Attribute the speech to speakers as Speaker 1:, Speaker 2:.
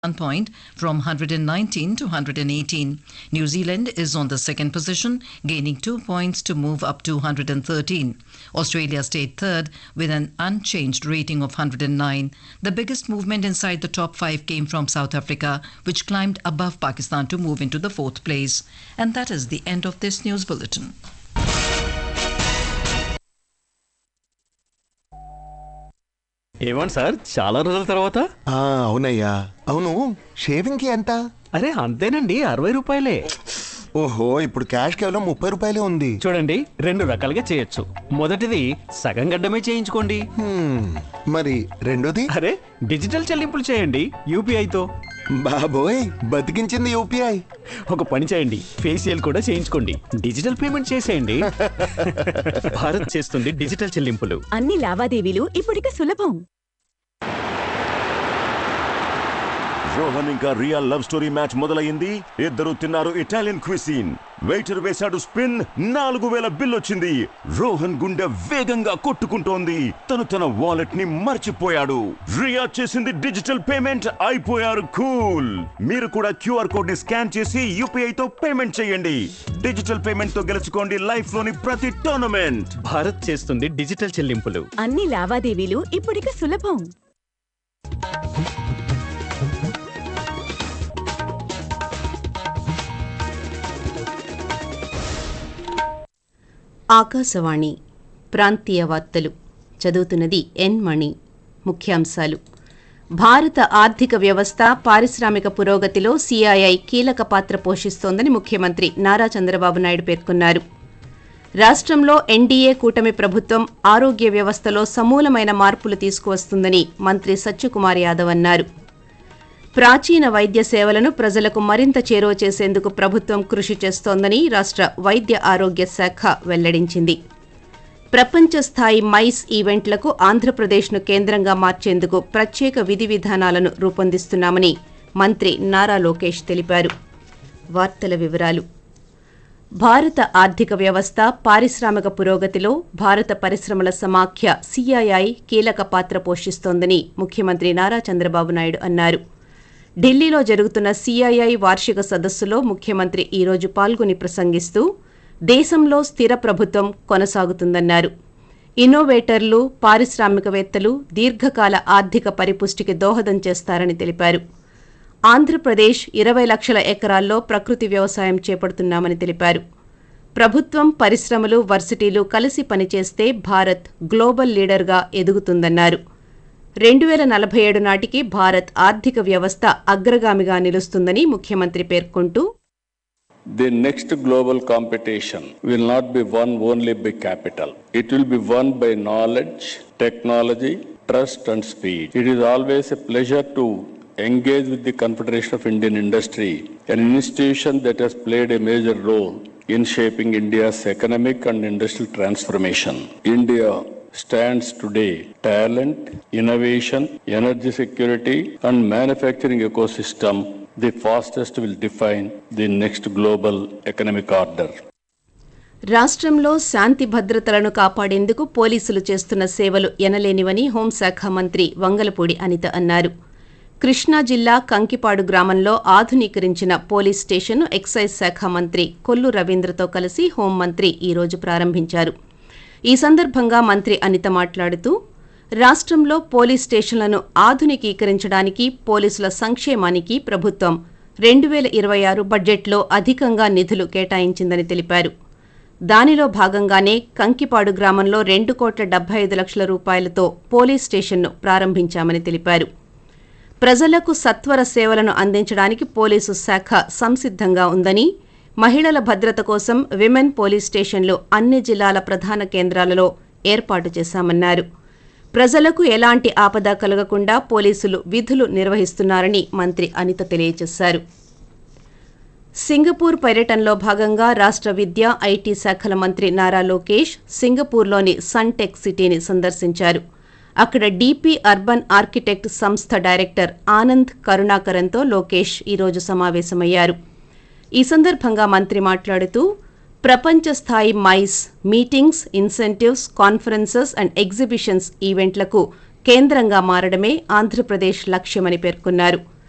Speaker 1: 1 point from 119 to 118. New Zealand is on the second position, gaining 2 points to move up to 113. Australia stayed third with an unchanged rating of 109. The biggest movement inside the top 5 came from South Africa, which climbed above Pakistan to move into the 4th place. And that is the end of this news bulletin.
Speaker 2: ఏమండి sir, చాలా రోజుల తర్వాత?
Speaker 3: అవునయ్యా. అవును, షేవింగ్కి ఎంత?
Speaker 2: అరే అంతేనండి, 60 రూపాయలే.
Speaker 3: ఓహో, ఇప్పుడు క్యాష్ కేవలం 30 రూపాయలే ఉంది.
Speaker 2: చూడండి, 2 రకాలుగా చేయొచ్చు. మొదటిది సగం గడ్డమే చేయించుకోండి.
Speaker 3: మరి రెండోది?
Speaker 2: అరే డిజిటల్ చెల్లింపులు చేయండి యూపీఐతో.
Speaker 3: బాబోయ్, బతికించింది యూపీఐ.
Speaker 2: ఒక పని చేయండి, ఫేషియల్ కూడా చేయించుకోండి, డిజిటల్ పేమెంట్ చేసేయండి. భారత్ చేస్తుంది డిజిటల్ చెల్లింపులు.
Speaker 4: అన్ని లావాదేవీలు ఇప్పుడిక సులభం.
Speaker 5: రోహన్ ఇంకా రియా లవ్ స్టోరీ మ్యాచ్ మొదలైంది. ఇద్దరు తిన్నారు ఇటాలియన్ క్విసిన్. వెయిటర్ వేశాడు స్పిన్, 4000 బిల్ వచ్చింది. రోహన్ గుండె వేగంగా కొట్టుకుంటోంది. తను తన వాలెట్ ని మర్చిపోయాడు. రియా చేసింది డిజిటల్ పేమెంట్, అయిపోయారు కూల్. మీరు కూడా క్యూఆర్ కోడ్ ని స్కాన్ చేసి యూపీఐ తో పేమెంట్ చేయండి. డిజిటల్ పేమెంట్ తో గెలుచుకోండి లైఫ్ లోని ప్రతి టోర్నమెంట్.
Speaker 2: భారత్ చేస్తుంది డిజిటల్ చెల్లింపులు.
Speaker 4: అన్ని లావాదేవీలు ఇప్పుడిక సులభం.
Speaker 6: ఆకాశవాణి ప్రాంతీయ వార్తలు చదువుతున్నది ఎన్ మణి. ముఖ్యాంశాలు: భారత ఆర్థిక వ్యవస్థ పారిశ్రామిక పురోగతిలో సిఐఐ కీలక పాత్ర పోషిస్తోందని ముఖ్యమంత్రి నారా చంద్రబాబు నాయుడు పేర్కొన్నారు. రాష్ట్రంలో ఎన్డీఏ కూటమి ప్రభుత్వం ఆరోగ్య వ్యవస్థలో సమూలమైన మార్పులు తీసుకువస్తుందని మంత్రి సత్యకుమార్ యాదవ్ అన్నారు. ప్రాచీన వైద్య సేవలను ప్రజలకు మరింత చేరువ చేసేందుకు ప్రభుత్వం కృషి చేస్తోందని రాష్ట్ర వైద్య ఆరోగ్య శాఖ వెల్లడించింది. ప్రపంచ స్థాయి మైస్ ఈవెంట్లకు ఆంధ్రప్రదేశ్ను కేంద్రంగా మార్చేందుకు ప్రత్యేక విధి విధానాలను రూపొందిస్తున్నామని మంత్రి నారా లోకేష్ తెలిపారు. వార్తల వివరాలు: భారత ఆర్థిక వ్యవస్థ పారిశ్రామిక పురోగతిలో భారత పరిశ్రమల సమాఖ్య సిఐఐ కీలక పాత్ర పోషిస్తోందని ముఖ్యమంత్రి నారా చంద్రబాబు నాయుడు అన్నారు. ఢిల్లీలో జరుగుతున్న సిఐఐ వార్షిక సదస్సులో ముఖ్యమంత్రి ఈరోజు పాల్గొని ప్రసంగిస్తూ దేశంలో స్థిర ప్రభుత్వం కొనసాగుతుందన్నారు. ఇన్నోవేటర్లు, పారిశ్రామికవేత్తలు దీర్ఘకాల ఆర్థిక పరిపుష్టికి దోహదం చేస్తారని తెలిపారు. ఆంధ్రప్రదేశ్ 20 లక్షల ఎకరాల్లో ప్రకృతి వ్యవసాయం చేపడుతున్నామని తెలిపారు. ప్రభుత్వం, పరిశ్రమలు, వర్సిటీలు కలిసి పనిచేస్తే భారత్ గ్లోబల్ లీడర్గా ఎదుగుతుందన్నారు. 2047 నాటికి భారత్ ఆర్థిక వ్యవస్థ అగ్రగామిగా నిలుస్తుందని ముఖ్యమంత్రి పేర్కొంటూ,
Speaker 7: The next global competition will not be won only by capital. It will be won by knowledge, technology, trust and speed. It is always a pleasure to engage with the Confederation of Indian Industry, an institution that has played a major role in shaping India's economic and industrial transformation. India stands today talent, innovation, energy security and manufacturing ecosystem. The fastest will define the next global economic order.
Speaker 6: రాష్ట్రంలో శాంతి భద్రతలను కాపాడేందుకు పోలీసులు చేస్తున్న సేవలు ఎనలేనివని హోంశాఖ మంత్రి వంగలపూడి అనిత అన్నారు. కృష్ణా జిల్లా కంకిపాడు గ్రామంలో ఆధునీకరించిన పోలీస్ స్టేషన్ను ఎక్సైజ్ శాఖ మంత్రి కొల్లు రవీంద్రతో కలిసి హోంమంత్రి ఈరోజు ప్రారంభించారు. ఈ సందర్భంగా మంత్రి అనిత మాట్లాడుతూ, రాష్ట్రంలో పోలీస్ స్టేషన్లను ఆధునికీకరించడానికి, పోలీసుల సంక్షేమానికి ప్రభుత్వం 2026 బడ్జెట్లో అధికంగా నిధులు కేటాయించిందని తెలిపారు. దానిలో భాగంగానే కంకిపాడు గ్రామంలో 2,75,00,000 రూపాయలతో పోలీస్ స్టేషన్ను ప్రారంభించామని తెలిపారు. ప్రజలకు సత్వర సేవలను అందించడానికి పోలీసు శాఖ సంసిద్ధంగా ఉందని, మహిళల భద్రత కోసం విమెన్ పోలీస్ స్టేషన్లు అన్ని జిల్లాల ప్రధాన కేంద్రాలలో ఏర్పాటు చేశామన్నారు. ప్రజలకు ఎలాంటి ఆపద కలగకుండా పోలీసులు విధులు నిర్వహిస్తున్నారని మంత్రి అనిత తెలియజేశారు. సింగపూర్ పర్యటనలో భాగంగా రాష్ట్ర విద్యా, ఐటీ శాఖల మంత్రి నారా లోకేష్ సింగపూర్లోని సన్టెక్ సిటీని సందర్శించారు. అక్కడ డీపీ అర్బన్ ఆర్కిటెక్ట్ సంస్థ డైరెక్టర్ ఆనంద్ కరుణాకరన్తో లోకేష్ ఈరోజు సమావేశమయ్యారు. ఈ సందర్భంగా మంత్రి మాట్లాడుతూ, ప్రపంచ స్థాయి mice meetings, incentives, conferences and exhibitions ఈవెంట్లకు కేంద్రంగా మారడమే ఆంధ్రప్రదేశ్ లక్ష్యమని పేర్కొన్నారు.